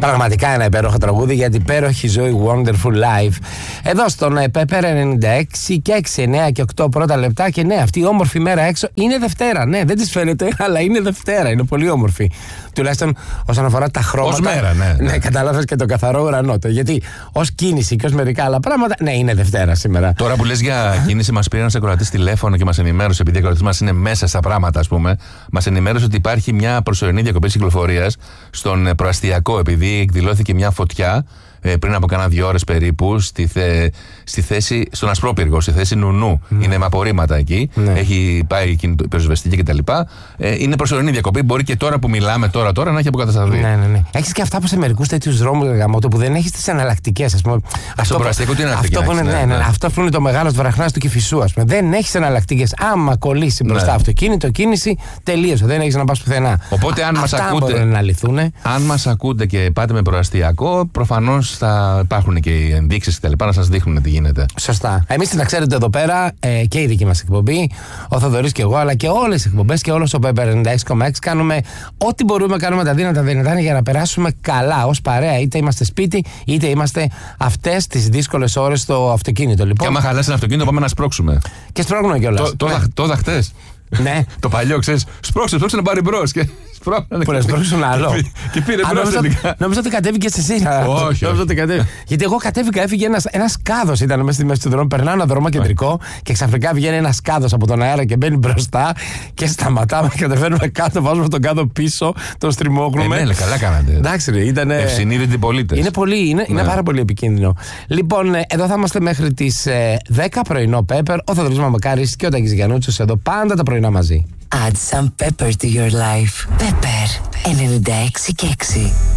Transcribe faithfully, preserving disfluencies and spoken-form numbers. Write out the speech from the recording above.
Πραγματικά ένα υπέροχο τραγούδι για την υπέροχη ζωή Wonderful Life. Εδώ στον Pepper ενενήντα έξι και έξι, εννιά και οκτώ πρώτα λεπτά. Και ναι, αυτή η όμορφη μέρα έξω είναι Δευτέρα. Ναι, δεν της φαίνεται, αλλά είναι Δευτέρα. Είναι πολύ όμορφη. Τουλάχιστον όσον αφορά τα χρώματα. Ως μέρα, ναι. Ναι, ναι, καταλάβες και τον καθαρό ουρανό. Γιατί ως κίνηση και ως μερικά άλλα πράγματα, ναι, είναι Δευτέρα σήμερα. Τώρα που λες για κίνηση, μας πήρε ένας ακροατής τηλέφωνο και μας ενημέρωσε, επειδή ο ακροατής μας είναι μέσα στα πράγματα, ας πούμε, μας ενημέρωσε ότι υπάρχει μια προσωρινή διακοπή κυκλοφορίας στον προαστιακό, επειδή εκδηλώθηκε μια φωτιά πριν από κάνα δύο ώρες περίπου στη, θε, στη θέση, στον Ασπρόπυργο, στη θέση Νουνού. Mm. Είναι με απορρίμματα εκεί. Mm. Έχει πάει η πυροσβεστική κτλ. Ε, είναι προσωρινή διακοπή. Μπορεί και τώρα που μιλάμε, τώρα, τώρα να έχει αποκατασταθεί. Ναι, ναι, ναι. Έχεις και αυτά που σε μερικούς τέτοιους δρόμους γαμώτο που δεν έχεις τις εναλλακτικές. Αυτό, προαστιακό, τι αυτό, που είναι, ναι, ναι, ναι. αυτό που είναι το μεγάλο βραχνάς του Κηφισού. Ας πούμε. Δεν έχεις εναλλακτικές. Άμα κολλήσει μπροστά ναι. αυτοκίνητο, κίνηση, τελείωσε. Δεν έχεις να πας πουθενά. Οπότε, αν μας ακούτε, αν μας ακούτε και πάτε με προαστιακό, προφανώς θα υπάρχουν και οι ενδείξεις και τα λοιπά να σας δείχνουν τι γίνεται. Σωστά. Εμείς να ξέρετε εδώ πέρα ε, και η δική μας εκπομπή, ο Θοδωρής και εγώ, αλλά και όλες οι εκπομπές και όλος ο Pepper ενενήντα έξι κόμμα έξι κάνουμε ό,τι μπορούμε, κάνουμε τα δύνατα δυνατά για να περάσουμε καλά ως παρέα. Είτε είμαστε σπίτι, είτε είμαστε αυτές τις δύσκολες ώρες στο αυτοκίνητο. Λοιπόν. Και άμα χαλάσει ένα αυτοκίνητο, πάμε να σπρώξουμε. Και σπρώχνουμε κιόλας. Το, το, ναι. το είδα χτες. Ναι. Το παλιό, ξέρεις, σπρώξε, σπρώξε να πάρει μπρος και σπρώχνανε. Που να σπρώξουν άλλο. Και πήρε μπρος τελικά. Νομίζω ότι κατέβηκε εσύ. Όχι, όχι. Γιατί εγώ κατέβηκα, έφυγε ένα σκάδος, ήταν μέσα στη μέση του δρόμου, περνάω ένα δρόμο κεντρικό και ξαφνικά βγαίνει ένα σκάδος από τον αέρα και μπαίνει μπροστά και σταματάμε και κατεβαίνουμε κάτω, βάζουμε τον κάδο πίσω, τον στριμώχνουμε. Ε, ναι, καλά κάνατε. Εντάξει, ήταν. Ευσυνείδητοι πολίτες. Είναι, πολύ, είναι, ναι. είναι πάρα πολύ επικίνδυνο. Λοιπόν, εδώ θα είμαστε μέχρι τις δέκα πρωινό Pepper, ο Θοδωρής Μαμακάρης και ο Τάκης Γιαννούτσος εδώ πάντα τα πρωινά μαζί. Add some pepper to your life. Pepper ενενήντα έξι και έξι.